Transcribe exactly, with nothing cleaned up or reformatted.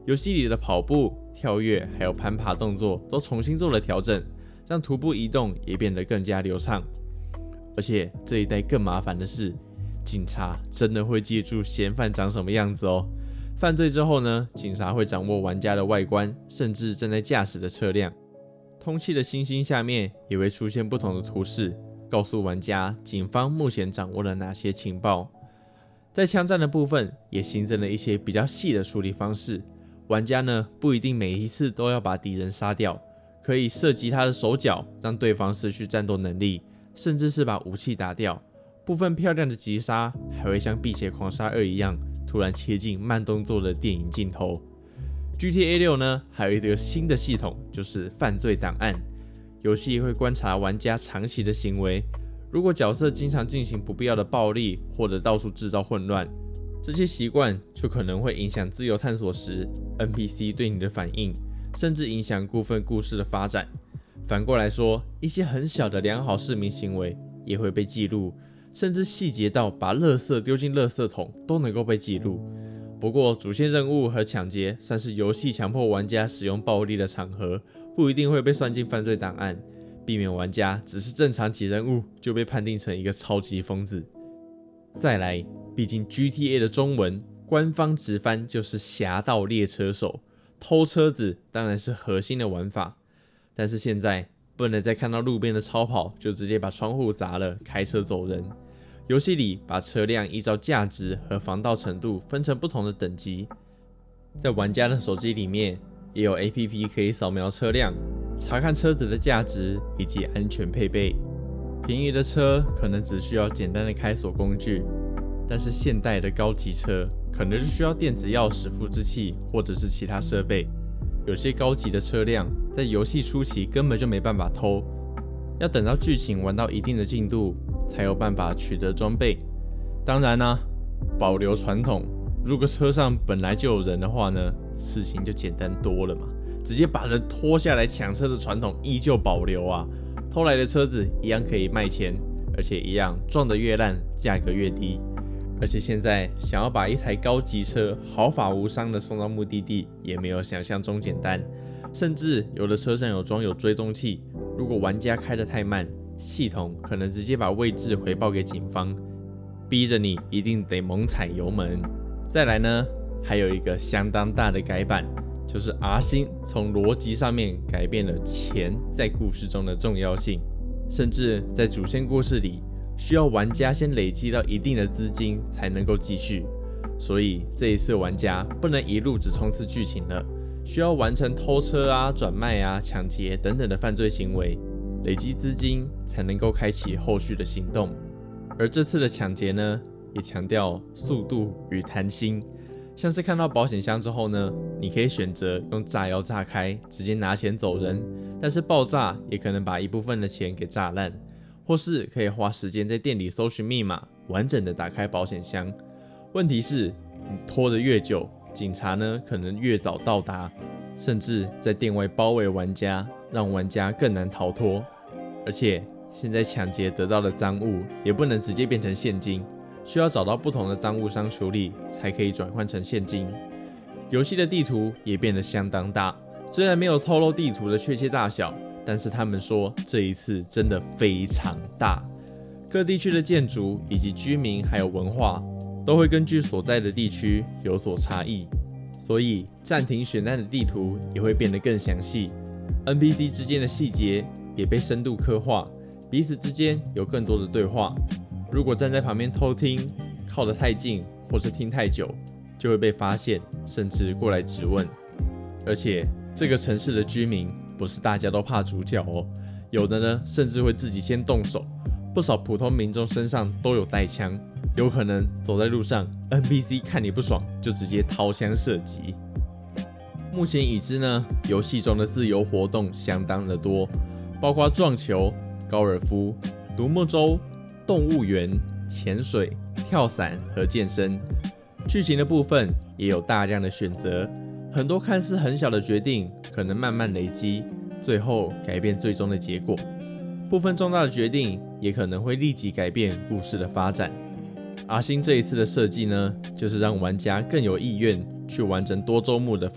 游戏里的跑步、跳跃还有攀爬动作都重新做了调整，让徒步移动也变得更加流畅。而且这一代更麻烦的是，警察真的会记住嫌犯长什么样子哦。犯罪之后呢，警察会掌握玩家的外观，甚至正在驾驶的车辆。通缉的星星下面也会出现不同的图示，告诉玩家警方目前掌握了哪些情报。在枪战的部分也新增了一些比较细的处理方式，玩家呢不一定每一次都要把敌人杀掉，可以射击他的手脚，让对方失去战斗能力，甚至是把武器打掉。部分漂亮的击杀还会像《碧血狂杀二》一样，突然切进慢动作的电影镜头。G T A 六呢，还有一个新的系统，就是犯罪档案。游戏会观察玩家长期的行为，如果角色经常进行不必要的暴力，或者到处制造混乱，这些习惯就可能会影响自由探索时 N P C 对你的反应，甚至影响部分故事的发展。反过来说，一些很小的良好市民行为也会被记录，甚至细节到把垃圾丢进垃圾桶都能够被记录。不过，主线任务和抢劫算是游戏强迫玩家使用暴力的场合，不一定会被算进犯罪档案，避免玩家只是正常解任务就被判定成一个超级疯子。再来，毕竟 G T A 的中文官方直翻就是侠盗猎车手，偷车子当然是核心的玩法。但是现在不能再看到路边的超跑就直接把窗户砸了，开车走人。游戏里把车辆依照价值和防盗程度分成不同的等级，在玩家的手机里面也有 A P P 可以扫描车辆，查看车子的价值以及安全配备。便宜的车可能只需要简单的开锁工具，但是现代的高级车可能是需要电子钥匙、复制器或者是其他设备。有些高级的车辆在游戏初期根本就没办法偷，要等到剧情玩到一定的进度才有办法取得装备。当然啊，保留传统，如果车上本来就有人的话呢，事情就简单多了嘛，直接把人拖下来抢车的传统依旧保留啊，偷来的车子一样可以卖钱，而且一样撞得越烂，价格越低。而且现在想要把一台高级车毫发无伤的送到目的地，也没有想象中简单。甚至有的车上有装有追踪器，如果玩家开得太慢，系统可能直接把位置回报给警方，逼着你一定得猛踩油门。再来呢，还有一个相当大的改版，就是 R 星从逻辑上面改变了钱在故事中的重要性，甚至在主线故事里需要玩家先累积到一定的资金才能够继续，所以这一次玩家不能一路只冲刺剧情了，需要完成偷车啊、转卖啊、抢劫等等的犯罪行为，累积资金才能够开启后续的行动。而这次的抢劫呢，也强调速度与弹性，像是看到保险箱之后呢，你可以选择用炸药炸开，直接拿钱走人，但是爆炸也可能把一部分的钱给炸烂。或是可以花时间在店里搜寻密码，完整的打开保险箱。问题是，你拖得越久，警察呢可能越早到达，甚至在店外包围玩家，让玩家更难逃脱。而且现在抢劫得到的赃物也不能直接变成现金，需要找到不同的赃物商处理，才可以转换成现金。游戏的地图也变得相当大，虽然没有透露地图的确切大小，但是他们说这一次真的非常大，各地区的建筑以及居民还有文化都会根据所在的地区有所差异，所以暂停选单的地图也会变得更详细， N P C 之间的细节也被深度刻画，彼此之间有更多的对话。如果站在旁边偷听，靠得太近或是听太久，就会被发现，甚至过来质问。而且这个城市的居民不是大家都怕主角哦，有的呢甚至会自己先动手，不少普通民众身上都有带枪，有可能走在路上 N P C 看你不爽就直接掏枪射击。目前已知呢，游戏中的自由活动相当的多，包括撞球、高尔夫、独木舟、动物园、潜水、跳伞和健身。剧情的部分也有大量的选择，很多看似很小的决定可能慢慢累积，最后改变最终的结果。部分重大的决定也可能会立即改变故事的发展。R星这一次的设计呢，就是让玩家更有意愿去完成多周目的